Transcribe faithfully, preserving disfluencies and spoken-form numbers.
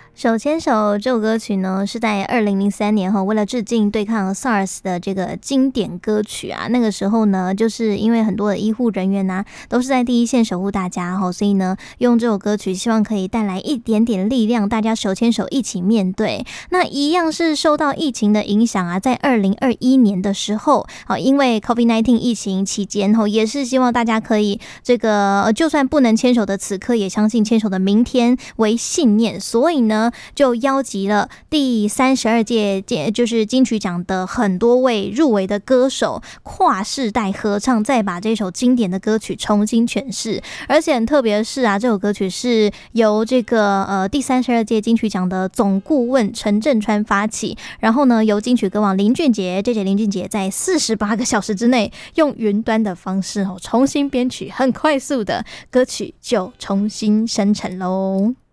手牵手这首歌曲呢，是在二零零三年后，为了致敬对抗 SARS 的这个经典歌曲啊。那个时候呢，就是因为很多的医护人员啊，都是在第一线守护大家哈，所以呢，用这首歌曲希望可以带来一点点力量，大家手牵手一起面对。那一样是受到疫情的影响啊，在二零二一年的时候，好，因为 COVID 十九 疫情期间后，也是希望大家可以这个，就算不能牵手的此刻，也相信牵手的明天为信念，所以呢。就邀集了第三十二届就是金曲奖的很多位入围的歌手跨世代合唱，再把这首经典的歌曲重新诠释。而且很特别的是啊，这首歌曲是由这个呃第三十二届金曲奖的总顾问陈振川发起，然后呢由金曲歌王林俊杰 J J 林俊杰在四十八个小时之内用云端的方式哦重新编曲，很快速的歌曲就重新生成喽。